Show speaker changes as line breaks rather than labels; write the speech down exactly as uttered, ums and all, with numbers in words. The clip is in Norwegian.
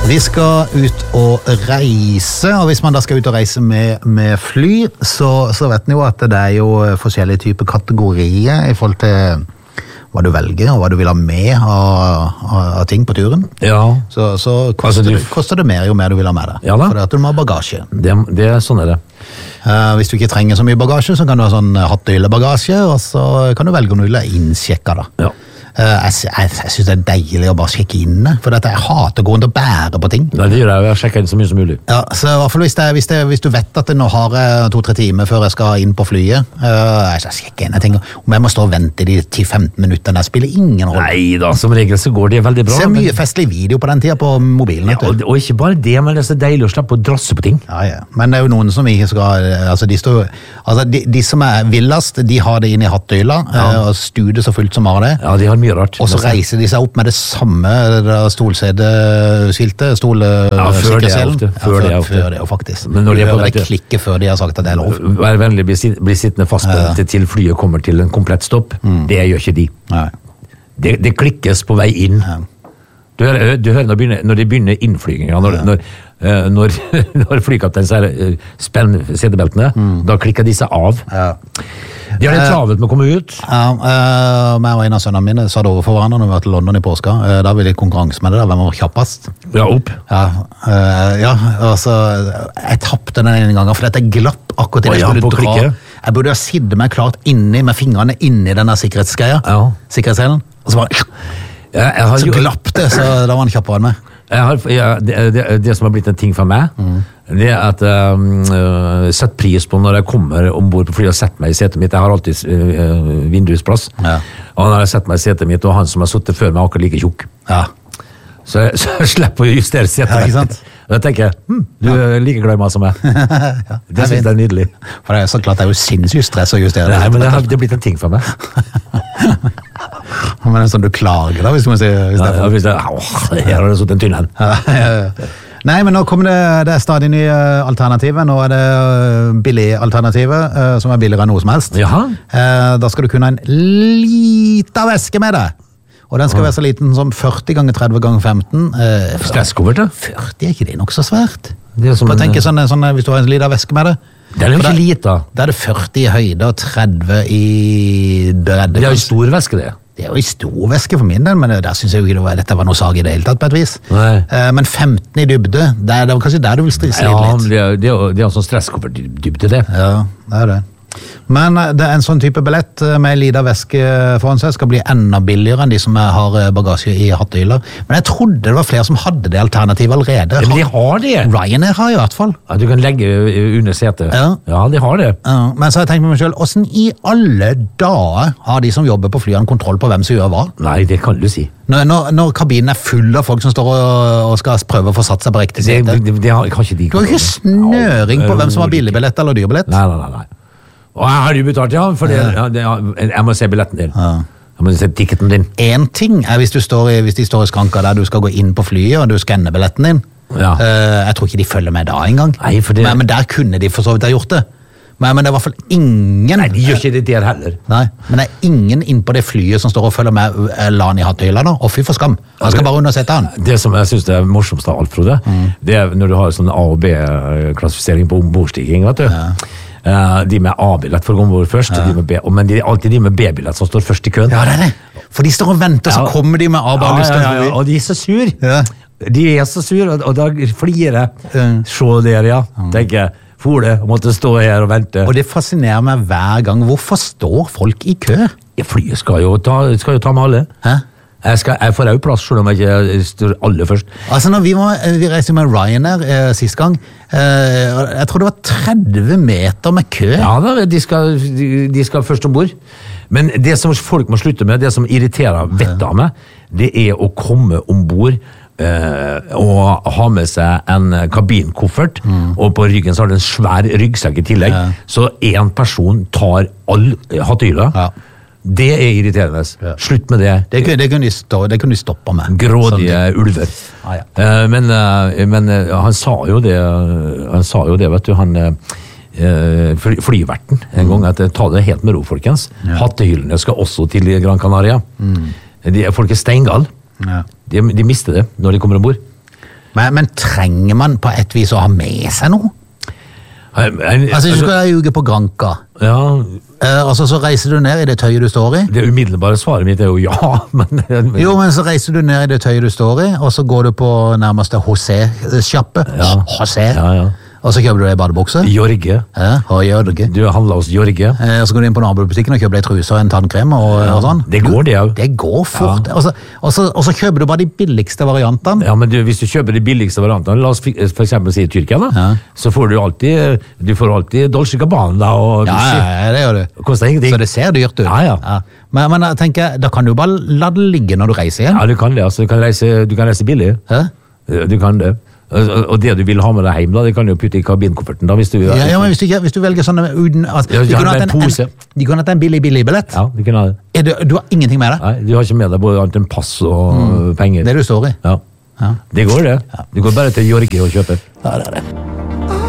Vi skal ut og reise, og hvis man da skal ut og reise med, med fly, så, så vet man jo at det er jo forskjellige typer kategorier i forhold til hva du velger, og hva du vil ha med av, av ting på turen.
Ja.
Så, så koster, altså, du... det, koster det mer jo mer du vil ha med deg.
Ja da.
For det at du må ha bagasje.
Det, det er sånn er det.
Uh, hvis du ikke trenger så mye bagasje, så kan du ha sånn hattøylebagasje, og så kan du velge om du vil ha innsjekka da.
Ja.
Uh, jeg jeg, jeg synes det er deilig å bare sjekke inn det, for jeg hater å gå rundt og bære på ting.
Nei, det gjør jeg, jeg sjekker inn så mye som mulig.
Ja, så i hvert fall hvis, det, hvis, det, hvis du vet at det nå har to-tre timer før jeg skal inn på flyet, uh, jeg skal sjekke inn, jeg tenker, om jeg må stå og vente de ti til femten minutter, det spiller ingen rolle.
Nei da, som regel så går det veldig bra.
Se mye
men...
festlig video på den tiden på mobilen.
Ja, og, og ikke bare det, men det er så deilig å slippe å drasse på ting.
Ja, ja, men det er jo noen som ikke skal, altså de, står, altså de, de som er villast, de har det inn i hattøyla, ja. uh, og studer så fullt som har det.
Ja, de har mye rart.
Og så reiser de seg opp med det samme stolsædeskiltet, stolsikkerhetselen.
Ja, før det er ofte.
Før det er faktisk.
Men når
de
de
hører det klikke før de har sagt at det er lov.
Vær vennlig, bli, bli sittende fast ja. til, til flyet kommer til en komplett stopp. Mm. Det gjør ikke de.
Nei.
Det, det klikkes på vei inn. Ja. Du hører, du hører når, begynner, når de begynner innflygingen, når, ja. når, når, når flykapteinen sier spenn setebeltene, mm. da klikker de seg av. Ja. De har det travelt med å komme ut.
Ja, uh, meg og en av sønnene mine sa det overfor hverandre når vi var til London i påska. Uh, da ville jeg konkurranse med det, da. Hvem var kjappast?
Ja, opp.
Ja, uh, ja altså, jeg tappte den ene gangen, for jeg glapp akkurat i det.
Jeg
skulle
dra.
Klikke. Jeg burde ha siddet meg klart inni, med fingrene inni denne sikkerhetsgreia. Ja. Sikkerhetshælen. Og så bare,
ja, jeg har
så
jo...
glapp det, så da var han kjappere enn meg.
Jeg har, jeg, det, det, det som har blitt en ting for meg, mm. det er at jeg uh, setter pris på når jeg kommer ombord på flyet og setter meg i setet mitt. Jeg har alltid uh, vindusplass. Ja. Og når jeg setter meg i setet mitt, og han som har suttet før meg akkurat like tjukk. Ja. Så, så jeg slipper å justere setet. Ja, ikke sant? Og jeg tenker, hm, du ja. er like glad i meg som jeg. Ja, det synes jeg er nydelig.
For det er så klart det er jo sinnssykt stress å justere.
Nei, men det har det blitt en ting for meg.
Men det er sånn du klager da, hvis du må si... Hvis
ja, ja, hvis det, å, her har det sånn en tynn hen.
Ja, ja, ja. Nei, men nå kommer det, det er stadig nye alternativer. Nå er det billig alternativer, uh, som er billigere enn noe som helst.
Jaha.
Uh, da skal du kunne ha en liten veske med deg. Og den skal være så liten som førti ganger tretti ganger femten. Uh,
Stresskommert, da?
førti, er ikke det nok så svært?
Det er som en...
tenker sånn, sånn, hvis du har en liten veske med deg.
Det er jo ikke lite.
Da er det førti i høyde og tretti i bredde.
Det er jo stor veske, det.
Det er jo en stor væske for min del, men der synes jeg jo ikke dette var noe sag i det hele tatt på et vis.
Nei.
Men femten i dybde, det er, det er kanskje der du vil strisse litt.
Ja, det er, det er, det er en sånn stresskoffert-dybde, det.
Ja, det er det. Men det er en sånn type billett med en liten væske foran seg skal bli enda billigere enn de som har bagasje i hattøyler. Men jeg trodde det var flere som hadde det alternativet allerede.
Ja, men de har det.
Ryanair har i hvert fall.
Ja, du kan legge under setet. Ja, ja de har det.
Ja, men så har jeg tenkt med meg selv, hvordan i alle dager har de som jobber på flyene kontroll på hvem som gjør hva?
Nei, det kan du si.
Når, når, når kabinen er full av folk som står og, og skal prøve å få satt seg på riktig sete.
Det, det, det har, kanskje de
du har ikke snøring på hvem som har billigbillett eller dyrbillett.
Nei, nei, nei. Og jeg har jo betalt, ja, for det, ja, det, jeg må se billetten din. Ja. Jeg må se ticketen din. En
ting er hvis, du står i, hvis de står i skranka der du skal gå inn på flyet, og du skanner billetten din. Ja. Uh, jeg tror ikke de følger med da engang. Nei, for det... men, men der kunne de for så vidt ha gjort det. Men, men det er i hvert fall ingen...
Nei, de gjør ikke det der heller.
Nei, men det er ingen inn på det flyet som står og følger med Lan i hattøyla da, og fy for skam. Han skal bare undersette han.
Det som jeg synes det er morsomst av alt, Frode, mm. det er når du har sånn A- og B-klassifisering på ombordstiging, vet du. Ja. Uh, de med A-billett for å gå ombord først, ja. de med B, men det er alltid de med B-billett som står først i køen.
Ja, det er det. For de står og venter, ja. Så kommer de med A-billett.
Ja, ja, ja, ja, og de er så sur. Ja. De er så sur, og, og da flirer jeg. Ja. Se der, ja. Mm. Tenker jeg, Fole, måtte stå her og vente.
Og det fascinerer meg hver gang. Hvorfor står folk i kø?
Ja, flyet skal jo ta, skal jo ta med alle. Hæ? Jeg, skal, jeg får jo plass, selv om jeg ikke står aller først. Altså, når vi, var, vi reiste med Ryanair eh, sist gang, eh, jeg tror det var tretti meter med kø. Ja, da, de, skal, de, de skal først ombord. Men det som folk må slutte med, det som irriterer vettet av meg, det er å komme ombord eh, og ha med seg en kabinkoffert, mm. og på ryggen så har det en svær ryggsekk i tillegg, ja. Så en person tar all hattøyla. Ja. Det er irriterende. Ja. Slutt med det.
Det, det, kunne de stå, det kunne de stoppe med.
Grådige ulver. Ah, ja. uh, men uh, men uh, han sa jo det, uh, han sa jo det, vet du, han uh, fly, flyverten en mm. gang, at ta det helt med ro, folkens. Ja. Hattehyllene skal også til Gran Canaria. Mm. De, folk er steingal. Ja. De, de mister det når de kommer ombord.
Men, men trenger man på et vis å ha med seg noe?
Jeg, jeg,
altså, du skal jo uke på Granca.
Ja.
Eh, altså, så reiser du ned i det tøyet du står i.
Det umiddelbare svaret mitt er jo ja, men, men...
Jo, men så reiser du ned i det tøyet du står i, og så går du på nærmeste José-sjappe.
Ja.
José.
Ja, ja.
Og så kjøper du deg badebukse.
Jorge.
Ja, og Jorge.
Du handler hos Jorge.
Eh, og så går du inn på nabobutikken og kjøper deg truse og en tannkrem og, ja, og sånn.
Det går det jo.
Det går fort. Ja. Og, så, og, så, og så kjøper du bare de billigste variantene.
Ja, men du, hvis du kjøper de billigste variantene, la oss for eksempel si i Tyrkia da, ja. Så får du alltid, du får alltid Dolce Gabbana da, og
ja, ja, det gjør du.
Koster ingenting.
Så det ser dyrt ut.
Ja, ja.
Ja. Men, men jeg tenker, da kan du bare la det ligge når du reiser igjen.
Ja, du kan det, altså. Du kan reise, du kan reise billig.
Hæ?
Du kan det. Og det du vil ha med deg hjem, da, det kan du putte i kabinkofferten. Da, hvis du,
ja, ja, men hvis du, hvis du velger sånne uten, altså,
ja,
du kunne hatt en,
en,
en, kunne hatt en billig, billig billett.
Ja, du kunne ha det.
Er du, du har ingenting med deg?
Nei, du har ikke med deg både annet enn pass og mm. penger.
Det du står i.
Ja.
Ja.
Det går det. Du går bare til Jorge og kjøper.
Ja, det er det.